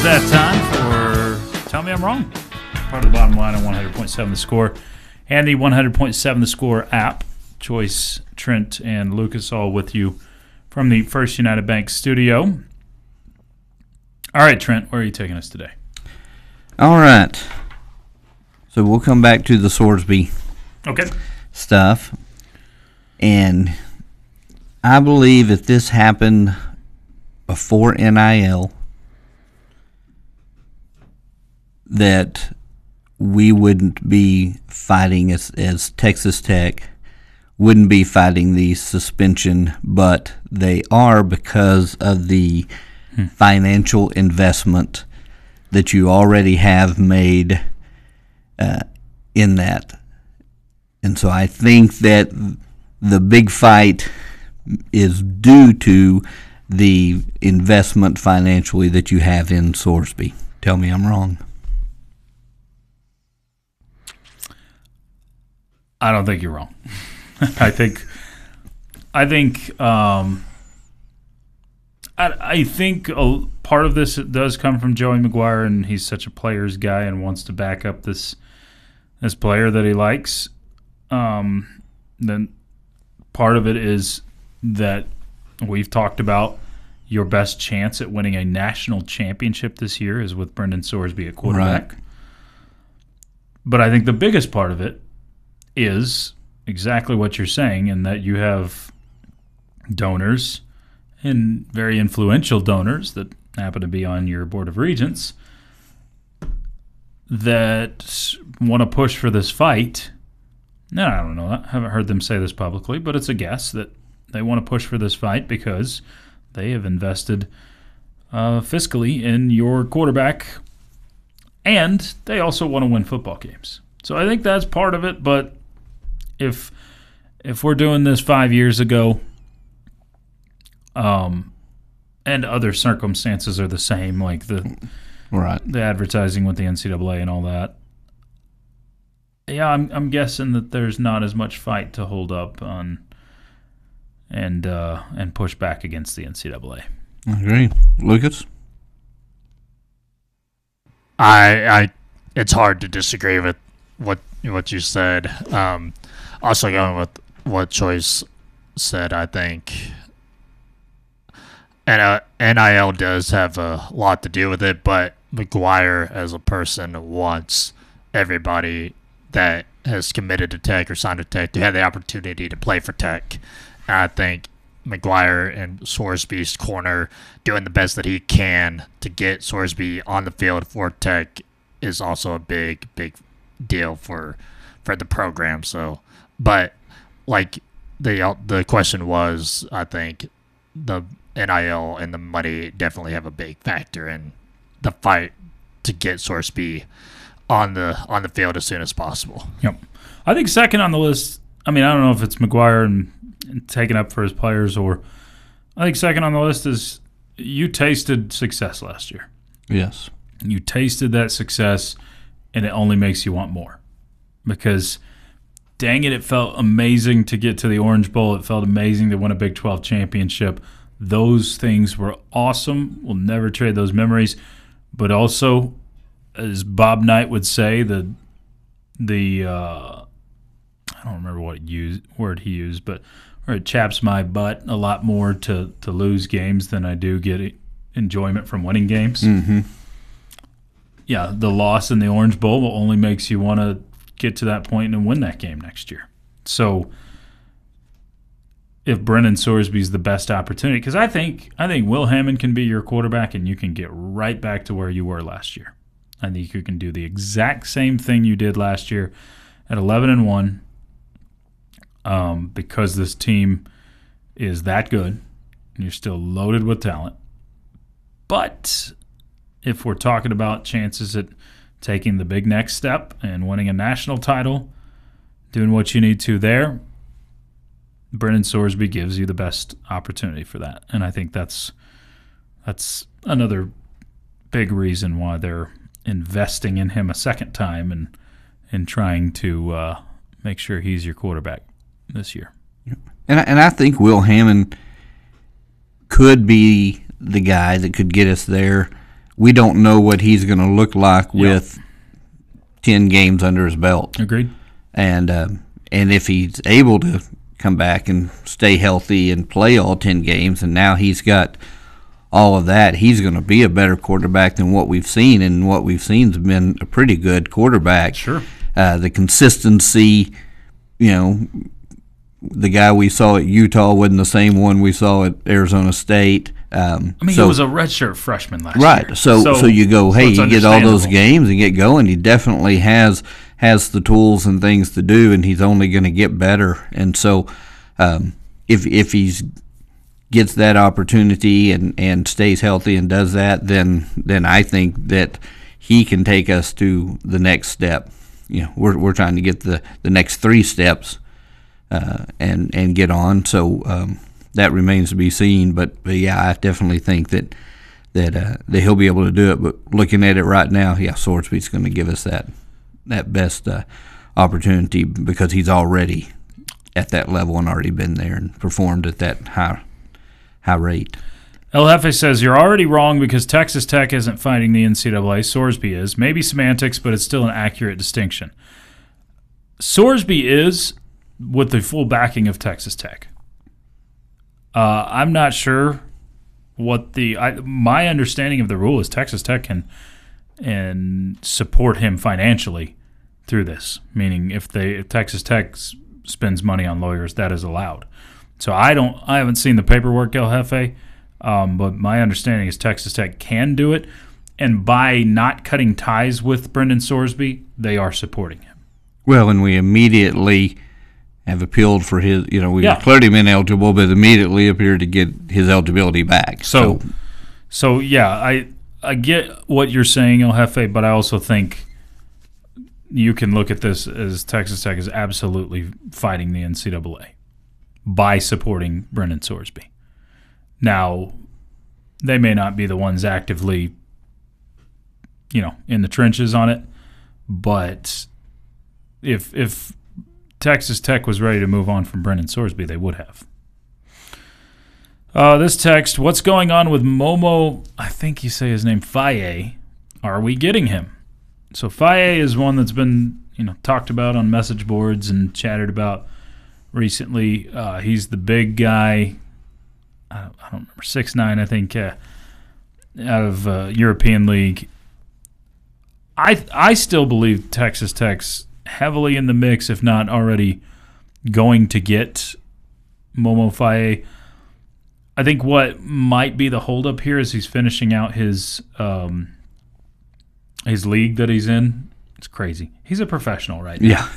that time for Tell Me I'm Wrong. Part of the bottom line on 100.7 The Score and the 100.7 The Score app. Joyce, Trent, and Lucas all with you from the First United Bank studio. All right, Trent, where are you taking us today? All right. So we'll come back to the Sorsby stuff. And I believe if this happened before NIL, that we wouldn't be fighting as Texas Tech wouldn't be fighting the suspension, but they are because of the financial investment that you already have made in that. And so I think that the big fight is due to the investment financially that you have in Sorsby. Tell me I'm wrong. I don't think you're wrong. I think part of this does come from Joey McGuire, and he's such a player's guy and wants to back up this player that he likes. Then part of it is that we've talked about your best chance at winning a national championship this year is with Brendan Sorsby at quarterback. Right. But I think the biggest part of it is exactly what you're saying, in that you have donors, and very influential donors that happen to be on your board of regents, that want to push for this fight. No, I don't know. I haven't heard them say this publicly, but it's a guess that they want to push for this fight because they have invested fiscally in your quarterback, and they also want to win football games. So I think that's part of it, but if we're doing this 5 years ago, and other circumstances are the same, like the advertising with the NCAA and all that, yeah, I'm guessing that there's not as much fight to hold up on and push back against the NCAA. I agree, Lucas. I it's hard to disagree with what you said. Also going with what Choice said, I think NIL does have a lot to do with it, but McGuire as a person wants everybody that has committed to Tech or signed to Tech to have the opportunity to play for Tech. And I think McGuire and Sorsby's corner doing the best that he can to get Sorsby on the field for Tech is also a big deal for the program. So, but like the question was, I think the NIL and the money definitely have a big factor in the fight to get Sorsby on the field as soon as possible. Yep. I think second on the list, I mean, I don't know if it's McGuire and taking up for his players, or I think second on the list is you tasted success last year. Yes. You tasted that success, and it only makes you want more. Because, dang it felt amazing to get to the Orange Bowl. It felt amazing to win a Big 12 championship. Those things were awesome. We'll never trade those memories. But also, as Bob Knight would say, the I don't remember what word he used, but it chaps my butt a lot more to lose games than I do get enjoyment from winning games. Mm-hmm. Yeah, the loss in the Orange Bowl only makes you want to get to that point and win that game next year. So if Brendan Sorsby's the best opportunity, because I think Will Hammond can be your quarterback and you can get right back to where you were last year. I think you can do the exact same thing you did last year at 11-1, because this team is that good and you're still loaded with talent. But if we're talking about chances at taking the big next step and winning a national title, doing what you need to there, Brendan Sorsby gives you the best opportunity for that. And I think that's another big reason why they're investing in him a second time and trying to make sure he's your quarterback this year. And I think Will Hammond could be the guy that could get us there we don't know what he's going to look like with 10 games under his belt. Agreed. And if he's able to come back and stay healthy and play all 10 games, and now he's got all of that, he's going to be a better quarterback than what we've seen, and what we've seen has been a pretty good quarterback. Sure. The consistency, the guy we saw at Utah wasn't the same one we saw at Arizona State. He was a redshirt freshman last year. Right. So you go, hey, you get all those games and get going. He definitely has the tools and things to do, and he's only going to get better. And so if he's gets that opportunity and stays healthy and does that, then I think that he can take us to the next step. We're trying to get the next 3 steps and get on. So that remains to be seen. But yeah, I definitely think that he'll be able to do it. But looking at it right now, yeah, Sorsby's going to give us that best opportunity, because he's already at that level and already been there and performed at that high rate. El Jefe says, you're already wrong because Texas Tech isn't fighting the NCAA. Sorsby is. Maybe semantics, but it's still an accurate distinction. Sorsby is with the full backing of Texas Tech. I'm not sure what my understanding of the rule is Texas Tech can support him financially through this, meaning if Texas Tech spends money on lawyers, that is allowed. So I haven't seen the paperwork, El Jefe, but my understanding is Texas Tech can do it, and by not cutting ties with Brendan Sorsby, they are supporting him. Well, and we immediately have appealed for his, we declared him ineligible, but immediately appeared to get his eligibility back. So yeah, I get what you're saying, El Jefe, but I also think you can look at this as Texas Tech is absolutely fighting the NCAA by supporting Brendan Sorsby. Now, they may not be the ones actively, in the trenches on it, but if Texas Tech was ready to move on from Brendan Sorsby, they would have. This text, what's going on with Momo, I think you say his name, Faye? Are we getting him? So Faye is one that's been, talked about on message boards and chatted about recently. He's the big guy, I don't remember, 6'9", I think, out of European League. I still believe Texas Tech's heavily in the mix, if not already going to get Momo Faye. I think what might be the holdup here is he's finishing out his league that he's in. It's crazy. He's a professional right now. Yeah.